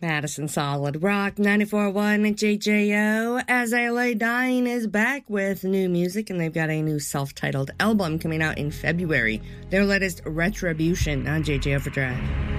Madison Solid Rock 94.1 JJO. As I Lay Dying is back with new music, and they've got a new self-titled album coming out in February. Their latest, Retribution, on JJ Overdrive.